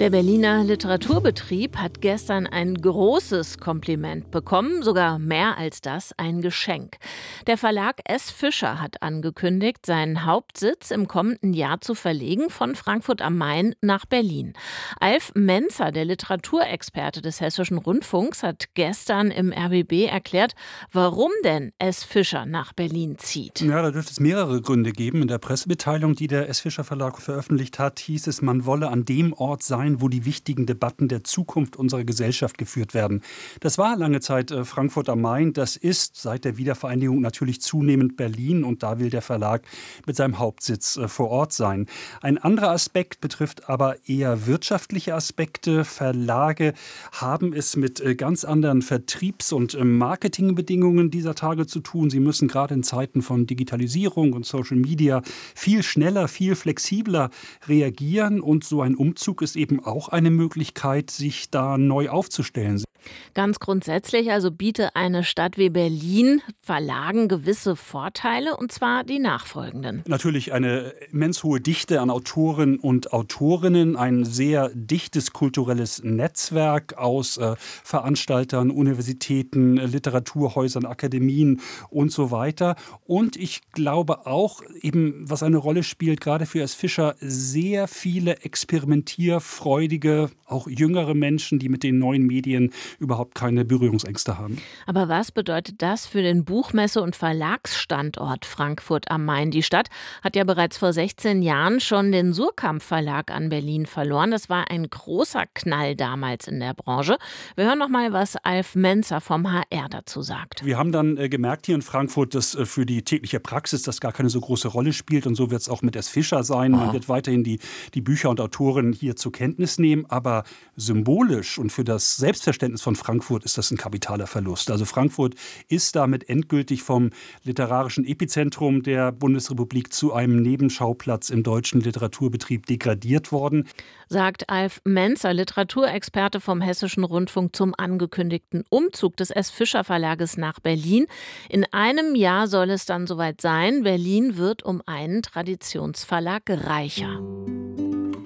Der Berliner Literaturbetrieb hat gestern ein großes Kompliment bekommen, sogar mehr als das, ein Geschenk. Der Verlag S. Fischer hat angekündigt, seinen Hauptsitz im kommenden Jahr zu verlegen von Frankfurt am Main nach Berlin. Alf Menzer, der Literaturexperte des Hessischen Rundfunks, hat gestern im RBB erklärt, warum denn S. Fischer nach Berlin zieht. Ja, da dürfte es mehrere Gründe geben. In der Pressemitteilung, die der S. Fischer Verlag veröffentlicht hat, hieß es, man wolle an dem Ort sein, wo die wichtigen Debatten der Zukunft unserer Gesellschaft geführt werden. Das war lange Zeit Frankfurt am Main. Das ist seit der Wiedervereinigung natürlich zunehmend Berlin. Und da will der Verlag mit seinem Hauptsitz vor Ort sein. Ein anderer Aspekt betrifft aber eher wirtschaftliche Aspekte. Verlage haben es mit ganz anderen Vertriebs- und Marketingbedingungen dieser Tage zu tun. Sie müssen gerade in Zeiten von Digitalisierung und Social Media viel schneller, viel flexibler reagieren. Und so ein Umzug ist eben auch eine Möglichkeit, sich da neu aufzustellen. Ganz grundsätzlich also biete eine Stadt wie Berlin Verlagen gewisse Vorteile, und zwar die nachfolgenden. Natürlich eine immens hohe Dichte an Autoren und Autorinnen, ein sehr dichtes kulturelles Netzwerk aus Veranstaltern, Universitäten, Literaturhäusern, Akademien und so weiter. Und ich glaube auch, eben, was eine Rolle spielt, gerade für S. Fischer, sehr viele experimentierfreudige, auch jüngere Menschen, die mit den neuen Medien überhaupt keine Berührungsängste haben. Aber was bedeutet das für den Buchmesse- und Verlagsstandort Frankfurt am Main? Die Stadt hat ja bereits vor 16 Jahren schon den Suhrkamp Verlag an Berlin verloren. Das war ein großer Knall damals in der Branche. Wir hören noch mal, was Alf Menzer vom HR dazu sagt. Wir haben dann gemerkt hier in Frankfurt, dass für die tägliche Praxis das gar keine so große Rolle spielt. Und so wird es auch mit S. Fischer sein. Man wird weiterhin die Bücher und Autoren hier zur Kenntnis nehmen. Aber symbolisch und für das Selbstverständnis von Frankfurt ist das ein kapitaler Verlust. Also Frankfurt ist damit endgültig vom literarischen Epizentrum der Bundesrepublik zu einem Nebenschauplatz im deutschen Literaturbetrieb degradiert worden. Sagt Alf Menzer, Literaturexperte vom Hessischen Rundfunk, zum angekündigten Umzug des S. Fischer Verlages nach Berlin. In einem Jahr soll es dann soweit sein. Berlin wird um einen Traditionsverlag reicher.